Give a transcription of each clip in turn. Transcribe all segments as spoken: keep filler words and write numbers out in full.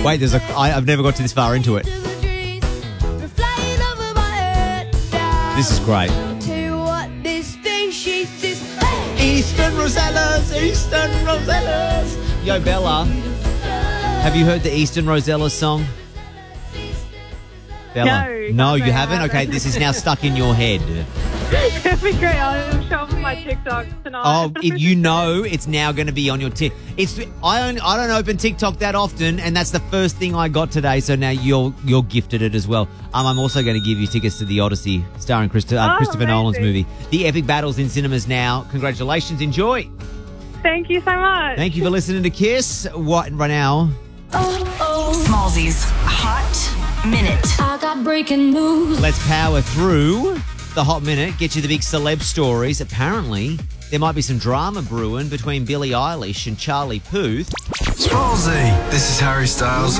Wait, there's a. I, I've never got to this far into it. This is great. Eastern Rosellas, Eastern Rosellas. Yo, Bella, have you heard the Eastern Rosellas song? Bella? No. No, you I haven't? haven't. Okay, this is now stuck in your head. That'd be great. I'll show up on my TikTok tonight. Oh, it, you know it's now going to be on your Tik. It's I only, I don't open TikTok that often, and that's the first thing I got today. So now you're you're gifted it as well. Um, I'm also going to give you tickets to the Odyssey, starring Christo- uh, Oh, Christopher Nolan's amazing. movie. The epic battles in cinemas now. Congratulations, enjoy. Thank you so much. Thank you for listening to Kiss. What right now? Smallsy's Hot Minute. I got breaking news. Let's power through the hot minute. Get you the big celeb stories. Apparently, there might be some drama brewing between Billie Eilish and Charlie Puth. Smallsy, this is Harry Styles.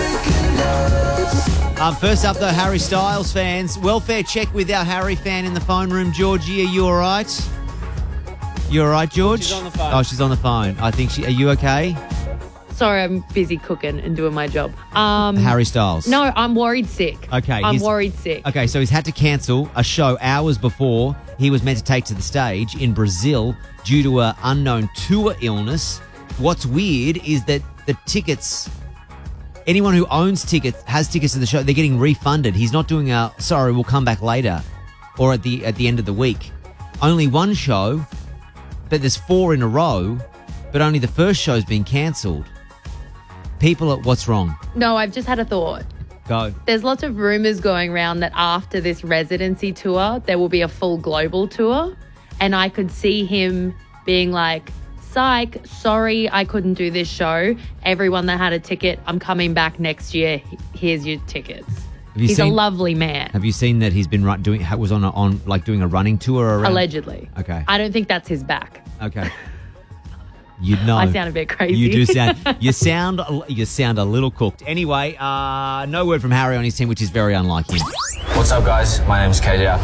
Um, first up, though, Harry Styles fans. Welfare check with our Harry fan in the phone room. Georgie, are you all right? You all right, George? She's on the phone. Oh, she's on the phone. I think she... Are you okay? Sorry, I'm busy cooking and doing my job. Um, Harry Styles. No, I'm worried sick. Okay. I'm he's- worried sick. Okay, so he's had to cancel a show hours before he was meant to take to the stage in Brazil due to an unknown tour illness. What's weird is that the tickets... Anyone who owns tickets, has tickets to the show, they're getting refunded. He's not doing a, sorry, we'll come back later or at the at the end of the week. Only one show, but there's four in a row, but only the first show's been cancelled. People are, what's wrong? No, I've just had a thought. Go. There's lots of rumours going around that after this residency tour, there will be a full global tour. And I could see him being like, psych, sorry, I couldn't do this show. Everyone that had a ticket, I'm coming back next year. Here's your tickets. Have you He's a seen- lovely man, Have you seen that he's been run, doing, was on, a, on like doing a running tour around? allegedly. Okay. I don't think that's his back. Okay. You know. I sound a bit crazy. You do sound. You sound. You sound a little cooked. Anyway, uh, no word from Harry on his team, which is very unlike him. What's up, guys? My name's K J Appa.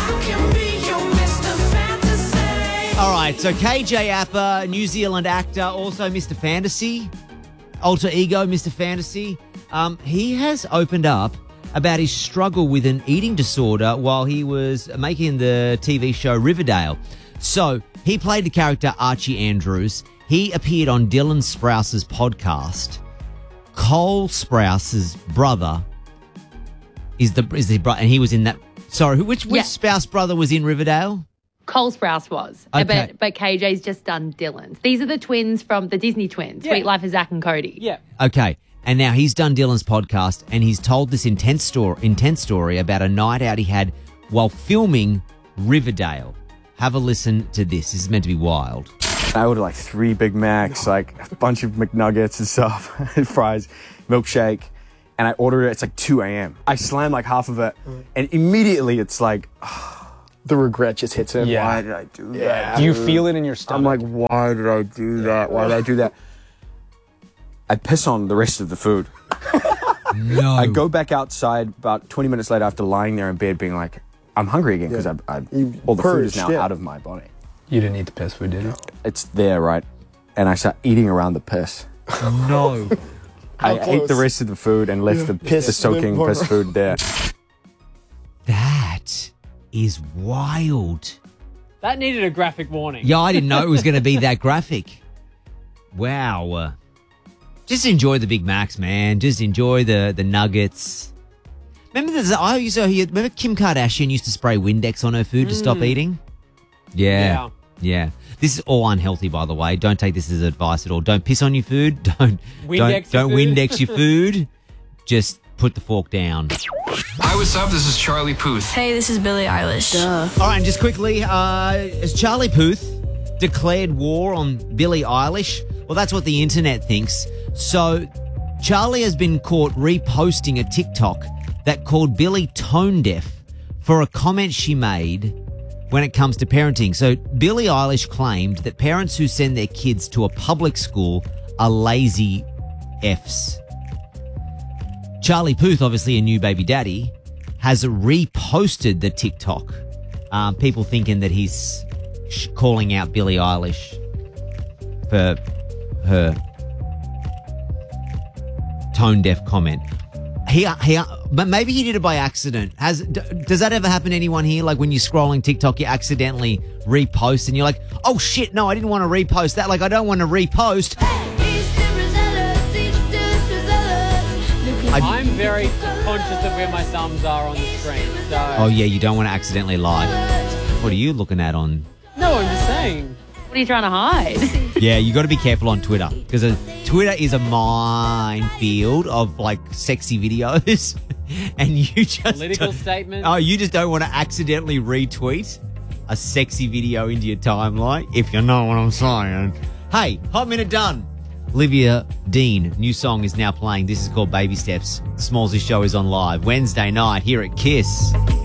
All right. So K J Appa, New Zealand actor, also Mister Fantasy, alter ego Mister Fantasy. Um, he has opened up about his struggle with an eating disorder while he was making the T V show Riverdale. So he played the character Archie Andrews. He appeared on Dylan Sprouse's podcast. Cole Sprouse's brother is the is the brother, and he was in that. Sorry, which which Yeah. Sprouse brother was in Riverdale? Cole Sprouse was. Okay. But, but K J's just done Dylan's. These are the twins from the Disney twins, Yeah. Sweet Life of Zach and Cody. Yeah. Okay, and now he's done Dylan's podcast, and he's told this intense story, intense story about a night out he had while filming Riverdale. Have a listen to this. This is meant to be wild. I ordered like three Big Macs, like a bunch of McNuggets and stuff, and fries, milkshake, and I ordered it. It's like two a.m. I slammed like half of it, and immediately it's like, The regret just hits him. why did I do that? Do you feel it in your stomach? I'm like, why did I do that? Why did I do that? I piss on the rest of the food. No. I go back outside about twenty minutes later after lying there in bed being like, I'm hungry again because Yeah. I, I, You all the food is purged, now yeah. out of my body. You didn't eat the piss food, did you? It's there, right? And I start eating around the piss. No. I How ate the close? rest of the food and left Yeah, the, piss the soaking limp piss on- food there. That is wild. That needed a graphic warning. Yeah, I didn't know it was going to be that graphic. Wow. Uh, Just enjoy the Big Macs, man. Just enjoy the, the nuggets. Remember, there's, I used to hear, remember Kim Kardashian used to spray Windex on her food to stop eating? Yeah. Yeah. Yeah. This is all unhealthy, by the way. Don't take this as advice at all. Don't piss on your food. Don't Windex don't, your don't food. Windex your food. Just put the fork down. Hi, what's up? This is Charlie Puth. Hey, this is Billie Eilish. All right, and just quickly, uh, has Charlie Puth declared war on Billie Eilish? Well, that's what the internet thinks. So, Charlie has been caught reposting a TikTok that called Billie tone deaf for a comment she made when it comes to parenting. So, Billie Eilish claimed that parents who send their kids to a public school are lazy Fs. Charlie Puth, obviously a new baby daddy, has reposted the TikTok. Um, people thinking that he's sh- calling out Billie Eilish for her tone deaf comment. He, he, but maybe he did it by accident. Has d- does that ever happen to anyone here? Like when you're scrolling TikTok, you accidentally repost and you're like, oh shit, no, I didn't want to repost that. Like I don't want to repost. I'm very conscious of where my thumbs are on the screen. So. Oh yeah, you don't want to accidentally like. What are you looking at on? No, I'm just saying. What are you trying to hide? Yeah, you got to be careful on Twitter because Twitter is a minefield of like sexy videos, and you just Political don't- statements. Oh, you just don't want to accidentally retweet a sexy video into your timeline, if you know what I'm saying. Hey, hot minute done. Olivia Dean, new song is now playing. This is called Baby Steps. Smallsy show is on live Wednesday night here at Kiss.